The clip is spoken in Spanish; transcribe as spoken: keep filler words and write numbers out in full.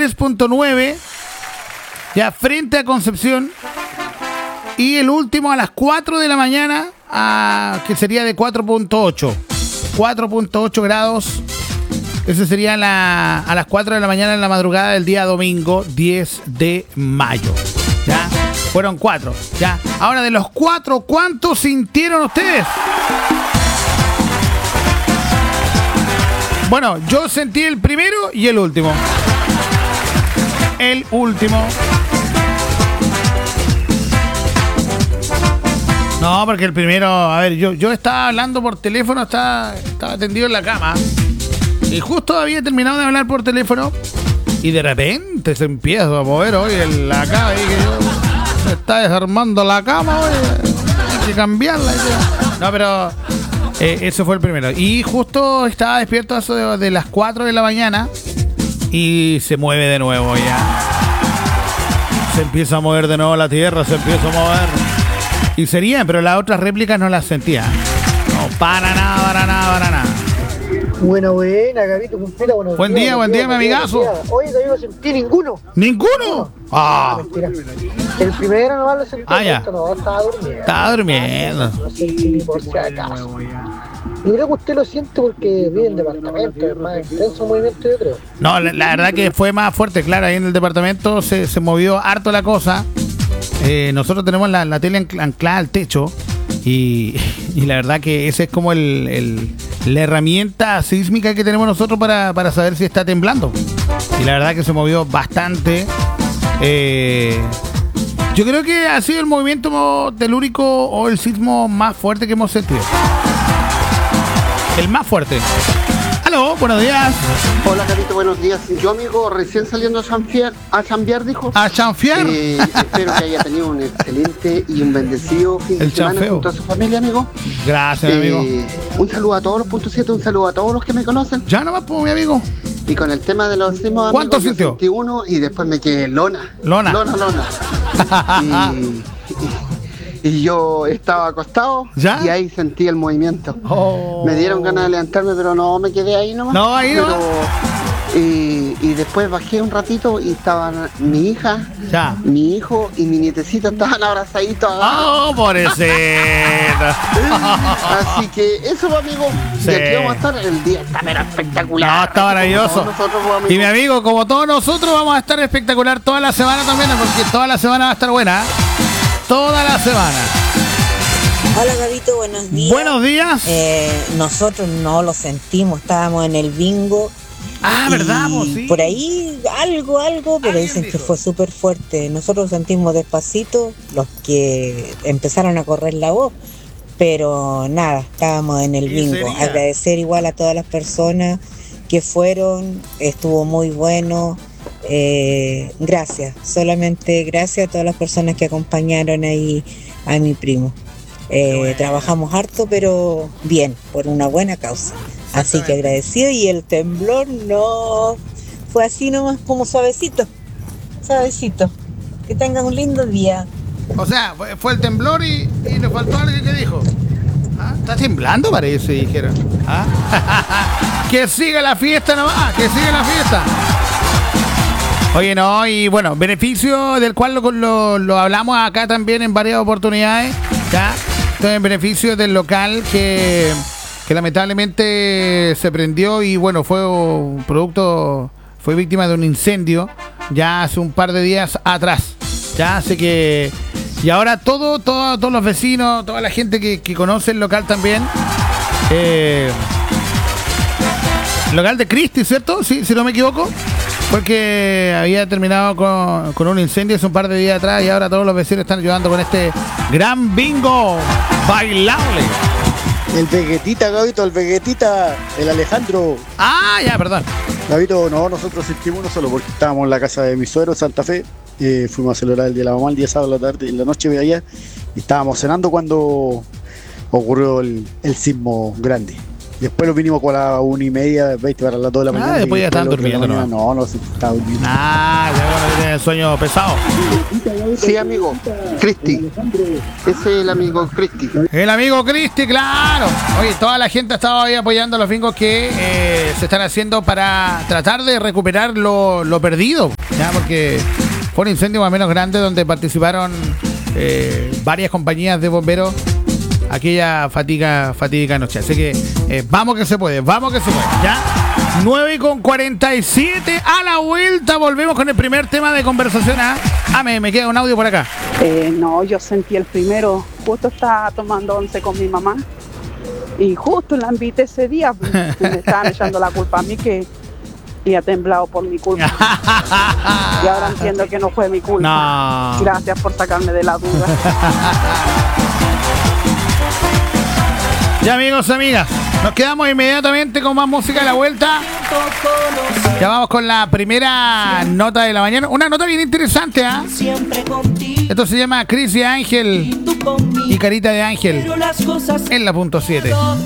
tres punto nueve, ya frente a Concepción. Y el último a las cuatro de la mañana, a, que sería de cuatro punto ocho. cuatro punto ocho grados. Ese sería la, a las cuatro de la mañana en la madrugada del día domingo diez de mayo. ¿Ya? Fueron cuatro. ¿Ya? Ahora, de los cuatro, ¿cuántos sintieron ustedes? Bueno, yo sentí el primero y el último. El último. No, porque el primero, a ver, yo, yo estaba hablando por teléfono, estaba, estaba tendido en la cama. Y justo había terminado de hablar por teléfono. Y de repente se empieza a mover hoy en la cama. Y que yo, se está desarmando la cama hoy. Hay que cambiarla. No, pero eh, eso fue el primero. Y justo estaba despierto a eso de, de las cuatro de la mañana. Y se mueve de nuevo ya. Se empieza a mover de nuevo la tierra, se empieza a mover. Y sería, pero las otras réplicas no las sentía. No, para nada, para nada, para nada. Buena, buena, Gabito Cumpera, buenos Buen días, día, buen día, mi amigazo. Oye, todavía no sentí ninguno. ¿Ninguno? Ah, mentira. El primero nomás lo sentí. Ah, ya. No, estaba durmiendo. Estaba durmiendo. No sentí ni por si acaso. Yo creo que usted lo siente porque vive en departamento, es más intenso el movimiento, yo creo. No, la, la verdad que fue más fuerte, claro, ahí en el departamento se, se movió harto la cosa. Eh, nosotros tenemos la, la tele anclada al techo y, y la verdad que esa es como el, el, la herramienta sísmica que tenemos nosotros para, para saber si está temblando. Y la verdad que se movió bastante. Eh, yo creo que ha sido el movimiento telúrico o el sismo más fuerte que hemos sentido. El más fuerte. Aló, buenos días. Hola, Carito, buenos días. Yo, amigo, recién saliendo a chanfiar, a chambear, dijo. ¿A chanfiar? Eh, espero que haya tenido un excelente y un bendecido fin El de semana chanfeo. junto a su familia, amigo. Gracias, Eh, amigo. Un saludo a todos los puntos siete, un saludo a todos los que me conocen. Ya nomás, pues, mi amigo. Y con el tema de los sismos, ¿Cuánto amigos, yo sintió? sentí uno y después me quedé lona. Lona. Lona, lona. y, y, y yo estaba acostado. ¿Ya? Y ahí sentí el movimiento. Oh. Me dieron ganas de levantarme, pero no, me quedé ahí nomás. No, ahí pero, nomás. Y, y después bajé un ratito y estaban mi hija, Ya. mi hijo y mi nietecita estaban abrazaditos. ¡Oh, pobrecito! Así que eso, pues, amigo. Sí. Y aquí vamos a estar. El día está mera espectacular. No, está maravilloso. Como todos nosotros, pues, amigo. Y mi amigo, como todos nosotros, vamos a estar espectacular toda la semana también, porque toda la semana va a estar buena. ¿Eh? Toda la semana. Hola, Gabito, buenos días. Buenos días. Eh, nosotros no lo sentimos, estábamos en el bingo. Ah, y ¿verdad? Vos, sí. Por ahí algo, algo, pero Alguien dicen que dijo. fue súper fuerte. Nosotros sentimos despacito, los que empezaron a correr la voz, pero nada, estábamos en el ¿Qué bingo. sería? Agradecer igual a todas las personas que fueron, estuvo muy bueno. Eh, gracias, solamente gracias a todas las personas que acompañaron ahí a mi primo. Eh, bueno. Trabajamos harto, pero bien, por una buena causa. Así que agradecido. Y el temblor no fue así nomás, como suavecito, suavecito. Que tengan un lindo día. O sea, fue- fue el temblor y, y le faltó alguien que dijo. ¿Ah? Está temblando, parece, dijeron. ¿Ah? Que siga la fiesta nomás, que siga la fiesta. Oye, no, y bueno, beneficio del cual lo, lo, lo hablamos acá también en varias oportunidades, ¿ya? Esto es en beneficio del local que, que lamentablemente se prendió y bueno, fue un producto, fue víctima de un incendio ya hace un par de días atrás, ya, así que, y ahora todo, todo todos los vecinos, toda la gente que, que conoce el local también, eh, local de Cristi, ¿cierto? Sí, si no me equivoco. Porque había terminado con, con un incendio hace un par de días atrás y ahora todos los vecinos están ayudando con este gran bingo bailable. El Vegetita, Gabito, el Vegetita, el Alejandro. Ah, ya, perdón. Gabito, no, nosotros sentimos uno solo porque estábamos en la casa de mi suegro, Santa Fe. Eh, fuimos a celebrar el día de la mamá el día sábado en la tarde, en la noche de allá. Y estábamos cenando cuando ocurrió el, el sismo grande. Después lo vinimos con la una y media, veinte para las dos de la mañana. Ah, después ya estaban durmiendo, ¿no? No, no, se estaba durmiendo. Ah, ya bueno, tiene el sueño pesado. Sí, amigo, Cristi. Ese es el amigo Cristi. El amigo Cristi, claro. Oye, toda la gente ha estado ahí apoyando a los bingos que eh, se están haciendo para tratar de recuperar lo, lo perdido. Ya, porque fue un incendio más o menos grande donde participaron eh, varias compañías de bomberos aquella fatiga, fatídica noche. Así que eh, vamos que se puede, vamos que se puede. Ya, nueve con cuarenta y siete. A la vuelta volvemos con el primer tema de conversación. ¿Ah? Ah, me, me queda un audio por acá. Eh, no, yo sentí el primero. Justo estaba tomando once con mi mamá y justo la invité ese día. Me estaban echando la culpa a mí que había temblado por mi culpa. Y ahora entiendo que no fue mi culpa. No. Gracias por sacarme de la duda. Ya, amigos, amigas, nos quedamos inmediatamente con más música a la vuelta. Ya vamos con la primera nota de la mañana. Una nota bien interesante, ¿ah? ¿eh? Esto se llama Cris y Ángel y Carita de Ángel en la punto siete.